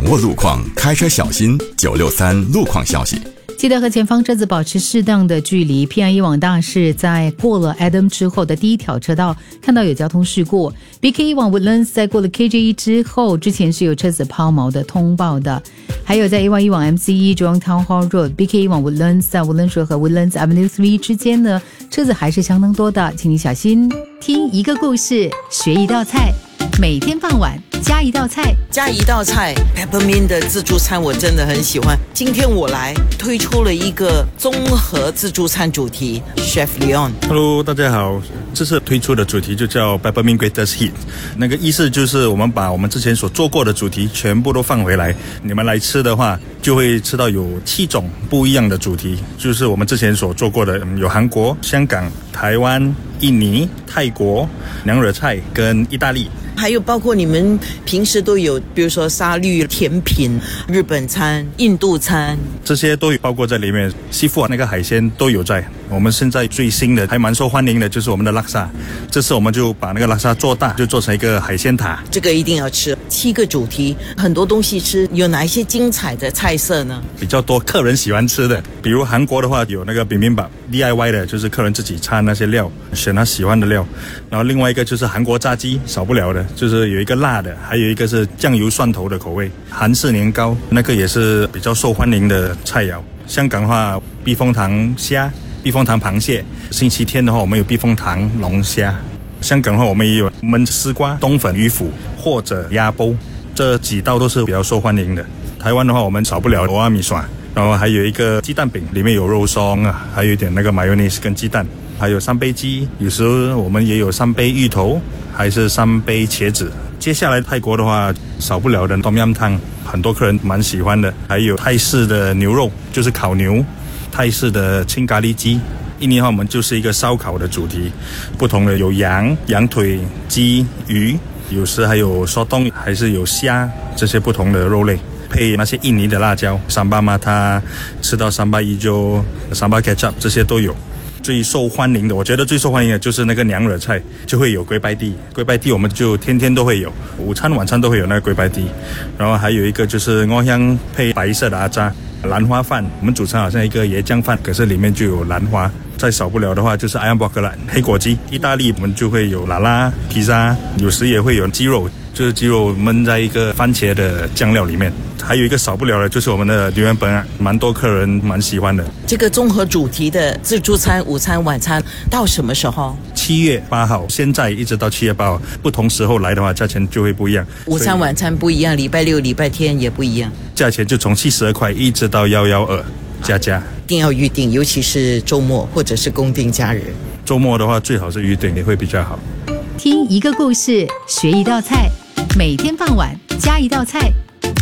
握路况，开车小心。963路况消息。 记得和前方车子保持适当的距离。平安以往大是在过了 Adam 之后的第一条车道看到有交通事故。BK 以往 Woodlands 在过了 KJ 之后，之前是有车子抛锚的通报的。还有在 A1 以往 MCE Jurong Town Hall Road，BK 以往 Woodlands 在 Woodlands Road 和 Woodlands Avenue 3之间呢，车子还是相当多的，请你小心。听一个故事，学一道菜，每天傍晚加一道菜， 加一道菜 Peppermint 的自助餐我真的很喜欢。今天我来推出了一个综合自助餐主题 Chef Leon。 Hello， 大家好，这次推出的主题就叫 Peppermint Greatest Hit， 那个意思就是我们把我们之前所做过的主题全部都放回来，你们来吃的话就会吃到有7种不一样的主题，就是我们之前所做过的，有韩国、香港、台湾、印尼、泰国、娘惹菜跟意大利， 还有包括你们平时都有，比如说沙律、甜品、日本餐、印度餐， 这些都有包括在里面。西富那个海鲜都有在。我们现在最新的还蛮受欢迎的就是我们的拉萨，这次我们就把那个拉萨做大，就做成一个海鲜塔。 这个一定要吃。7个主题，很多东西吃，有哪一些精彩的菜色呢？ 比较多客人喜欢吃的，比如韩国的话有那个bibimbap吧 DIY 的，就是客人自己掺那些料，选他喜欢的料。然后另外一个就是韩国炸鸡，少不了的就是有一个辣的，还有一个是酱油蒜头的口味。韩式年糕那个也是比较受欢迎的菜肴。香港的话，避风塘虾、避风塘螃蟹。星期天的话，我们有避风塘龙虾。香港的话，我们也有焖丝瓜、冬粉鱼腐或者鸭煲，这几道都是比较受欢迎的。台湾的话，我们少不了蚵仔米线，然后还有一个鸡蛋饼，里面有肉松啊，还有一点那个 mayonnaise 跟鸡蛋，还有三杯鸡，有时候我们也有3杯芋头，还是3杯茄子。接下来泰国的话，少不了的冬阴汤，很多客人蛮喜欢的。还有泰式的牛肉，就是烤牛；泰式的青咖喱鸡。印尼的话，我们就是一个烧烤的主题，不同的有羊腿、鸡、鱼，有时还有烧冬，还是有虾，这些不同的肉类。配那些印尼的辣椒，三巴马塔，吃到三巴伊就、三巴 ketchup 这些都有。最受欢迎的，我觉得最受欢迎的就是那个娘惹菜，就会有龟白地。龟白地我们就天天都会有，午餐晚餐都会有那个龟白地。然后还有一个就是蚵香配白色的阿渣，兰花饭，我们主餐好像一个椰浆饭，可是里面就有兰花。再少不了的话就是ayam bakar黑果鸡。意大利我们就会有拉拉、披萨，有时也会有鸡肉，就是鸡肉焖在一个番茄的酱料里面。还有一个少不了的就是我们的榴莲本，蛮多客人蛮喜欢的。 这个综合主题的自助餐、午餐、晚餐到什么时候 ？7月8号，现在一直到7月8号，不同时候来的话，价钱就会不一样。 午餐、晚餐不一样，礼拜六、礼拜天也不一样， 价钱就从72块一直到112加。 一定要预定，尤其是周末或者是公定假日。 周末的话，最好是预定，也会比较好。 听一个故事，学一道菜，每天傍晚加一道菜。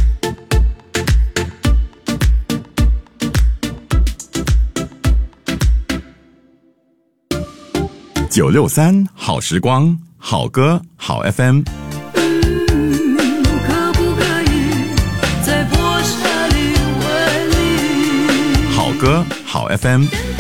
963好时光，好歌好 FM。 可不可以在破沙里为你好歌好 FM。